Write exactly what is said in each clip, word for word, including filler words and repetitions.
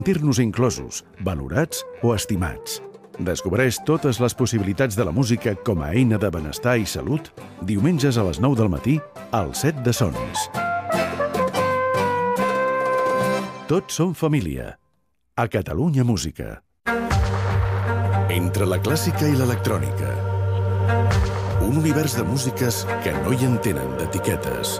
sentir-nos inclosos, valorats o estimats. Descobreix totes les possibilitats de la música com a eina de benestar i salut diumenges a les nou del matí al Set de Sons. Tots som família. A Catalunya Música. Entre la clàssica i l'electrònica. Un univers de músiques que no hi entenen d'etiquetes.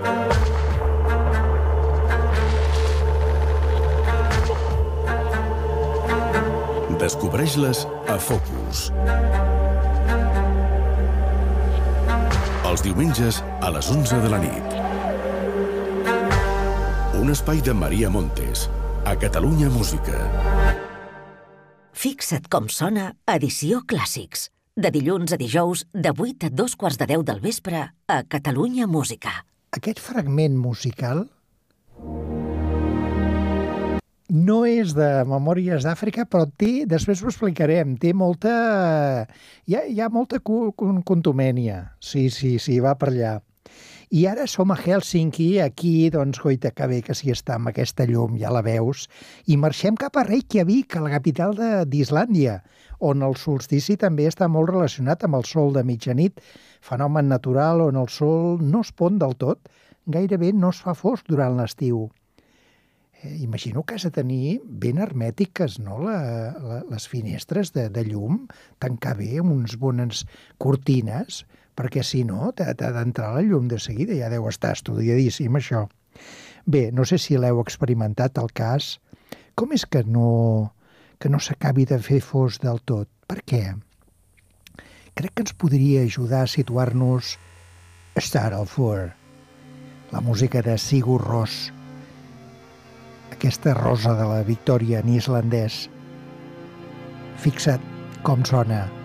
Descobreix-les a Focus. Els diumenges a les onze de la nit. Un espai de Maria Montes, a Catalunya Música. Fixa't com sona Edició Clàssics. De dilluns a dijous, de vuit a dos quarts de deu del vespre, a Catalunya Música. Aquest fragment musical no és de Memòries d'Àfrica, però té, després ho explicarem, té molta... Hi ha, hi ha molta contumènia. Sí, sí, sí, va per allà. I ara som a Hèlsinki, aquí, doncs, goita, que bé que s'hi està amb aquesta llum, ja la veus, i marxem cap a Reykjavik, a la capital d'Islàndia, on el solstici també està molt relacionat amb el sol de mitjanit, fenomen natural on el sol no es pon del tot, gairebé no es fa fosc durant l'estiu. Eh, imagino que has de tenir ben hermètiques, no?, la, la, les finestres de, de llum, tancar bé amb uns bones cortines, perquè si no t'ha d'entrar la llum de seguida, ja deu estar estudiadíssim això. Bé, no sé si l'heu experimentat el cas. Com és que no, que no s'acabi de fer fosc del tot? Per què? Crec que ens podria ajudar a situar-nos Staralfur, la música de Sigur Rós, aquesta rosa de la victòria en islandès. Fixa't com sona.